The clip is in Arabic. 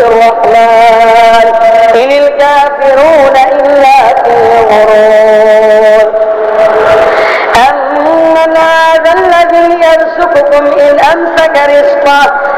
الرحمن إن الكافرون إلا في غرور أمن هذا الذي يرزقكم إن أمسك رزقه